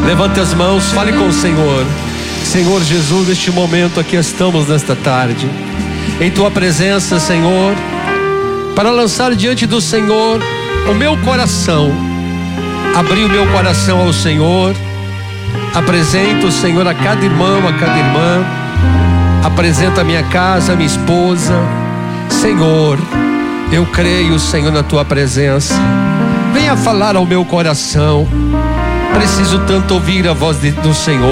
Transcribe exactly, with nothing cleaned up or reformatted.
Levante as mãos, fale com o Senhor. Senhor Jesus, neste momento aqui estamos nesta tarde, em Tua presença, Senhor, para lançar diante do Senhor o meu coração. Abri o meu coração ao Senhor. Apresento, Senhor, a cada irmão, a cada irmã. Apresento a minha casa, a minha esposa. Senhor, eu creio, Senhor, na Tua presença. Venha falar ao meu coração. Preciso tanto ouvir a voz de, do Senhor.